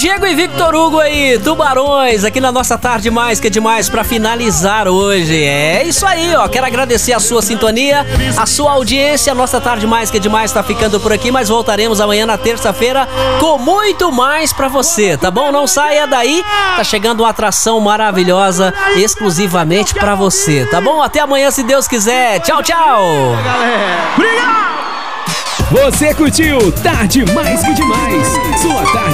Diego e Victor Hugo aí, Tubarões, aqui na nossa Tarde Mais Que Demais, pra finalizar hoje. É isso aí, ó, quero agradecer a sua sintonia, a sua audiência. A nossa Tarde Mais Que Demais tá ficando por aqui, mas voltaremos amanhã na terça-feira com muito mais pra você, tá bom? Não saia daí, tá chegando uma atração maravilhosa exclusivamente pra você, tá bom? Até amanhã, se Deus quiser. Tchau, tchau! Obrigado! Você curtiu Tarde Mais Que Demais, sua tarde